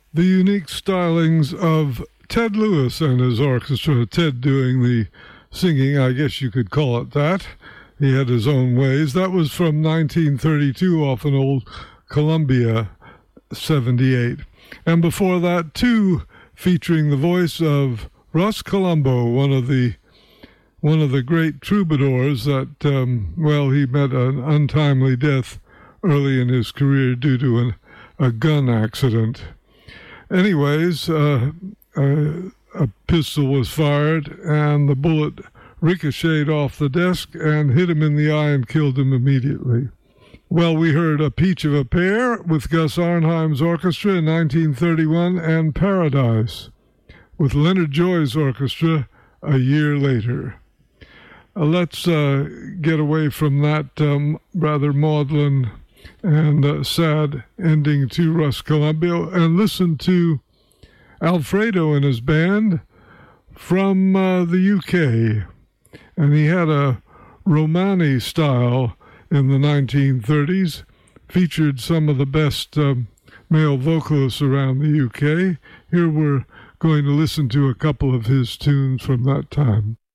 the unique stylings of Ted Lewis and his orchestra, Ted doing the singing, I guess you could call it that. He had his own ways. That was from 1932 off an old Columbia 78. And before that, two featuring the voice of Russ Colombo, one of the great troubadours that, he met an untimely death early in his career due to a gun accident. Anyways, a pistol was fired, and the bullet ricocheted off the desk and hit him in the eye and killed him immediately. Well, we heard A Peach of a Pear with Gus Arnheim's orchestra in 1931 and Paradise with Leonard Joy's orchestra a year later. Let's get away from that rather maudlin and sad ending to Russ Colombo and listen to Alfredo and his band from the UK. And he had a Romani style in the 1930s, featured some of the best male vocalists around the UK. Here we're going to listen to a couple of his tunes from that time.